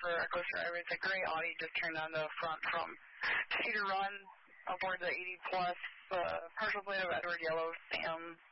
for Echo Drive. It's a gray Audi just turned on the front from Cedar Run aboard the 80 plus partial plate of Edward Yellow Sam